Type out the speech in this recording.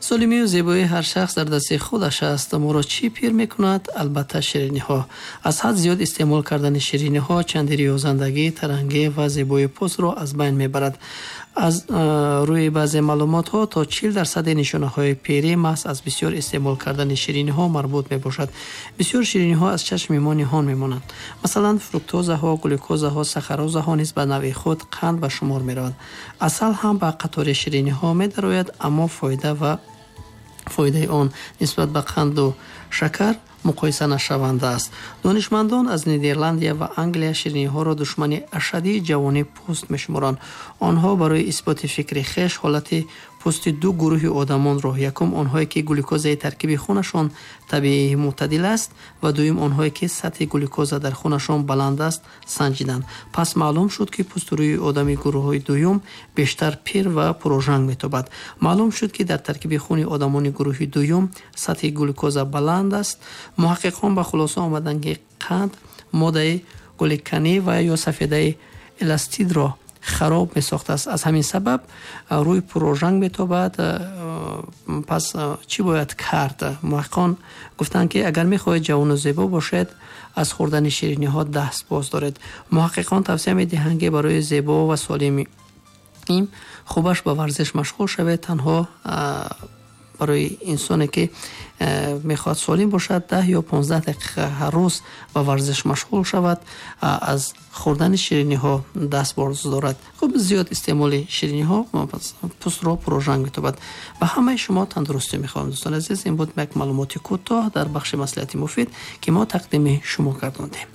солимӣ ва зебоии ҳар шахс дар дасти худаш аст. моро чӣ пир мекунад? Албатта шириниҳо. аз ҳад зиёд истеъмол кардани шириниҳо чанди риёзандагӣ, тарангӣ ва зебоии пӯстро аз байн мебарад. аз рӯи баъзе маълумотҳо то 40% нишонаҳои пирӣ маҳз аз бисёр истеъмол кардани шириниҳо марбут мебошад. бисёр шириниҳо аз чашми мо ниҳон мемонанд. масалан, фруктозаҳо, глюкозаҳо, сахарозаҳо низ ба навъи худ қанд ба шумор мераванд. асал ҳам ба қатори шириниҳо медарояд, аммо фоидаи он нисбат ба қанду шакар муқоиса нашаванда аст. донишмандон аз Нидерландия ва Англия шириниҳоро душмани ашадии ҷавонии пӯст мешуморанд. онҳо барои исботи фикри хеш ҳолати пӯсти ду гурӯҳи одамонро, якум онҳое ки глюкозаи таркиби хунашон табиии мӯътадил аст ва дуюм онҳое ки сатҳи глюкоза дар хунашон баланд аст, санҷиданд. пас маълум шуд ки пӯстурӯи одами гурӯҳи дуюм бештар пир ва пурожанг метобад. маълум шуд ки дар таркиби хуни одамони гурӯҳи дуюм сатҳи глюкоза баланд аст. муҳаққиқон ба хулоса омаданд ки қанд моддаи гликани ва ё сафедаи эластидро хароб месохтааст. аз ҳамин сабаб рӯи пурожанг метобад. пас чӣ бояд кард? муҳаққиқон гуфтанд ки агар мехоҳед ҷавону зебо бошед, аз хӯрдани шириниҳо даст боз доред. муҳаққиқон тавсия медиҳанд ки барои зебо ва солими хубаш ба варзиш машғул шавед. танҳо барои инсоне ки мехоҳад солим бошад 10 ё 15 дақиқа ҳар рӯз ба варзиш машғул шавад, аз хӯрдани шириниҳо даст боз дорад. хуб зиёд истеъмоли шириниҳо пӯстро пурожанг метобад. ба ҳамаи шумо тандурустӣ мехоҳам. дӯстон азиз, ин буд як маълумоти кӯтоҳ дар бахши маслиҳати муфид ки мо тақдими шумо гардондем.